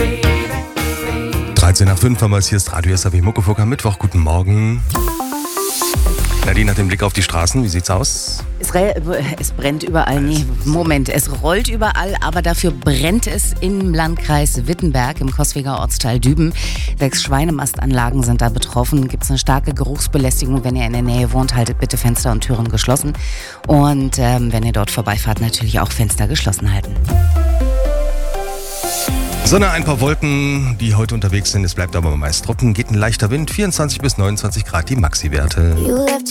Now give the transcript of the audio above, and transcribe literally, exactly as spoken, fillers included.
dreizehn nach fünf haben wir es, hier ist Radio S R W Muckefuck am Mittwoch. Guten Morgen. Nadine hat den Blick auf die Straßen, wie sieht's aus? Es, re- es brennt überall, nee, Moment, es rollt überall, aber dafür brennt es im Landkreis Wittenberg, im Coswiger Ortsteil Düben. Sechs Schweinemastanlagen sind da betroffen, gibt es eine starke Geruchsbelästigung. Wenn ihr in der Nähe wohnt, haltet bitte Fenster und Türen geschlossen. Und ähm, wenn ihr dort vorbeifahrt, natürlich auch Fenster geschlossen halten. Sonne, ein paar Wolken, die heute unterwegs sind. Es bleibt aber meist trocken, geht ein leichter Wind, vierundzwanzig bis neunundzwanzig Grad die Maxi-Werte.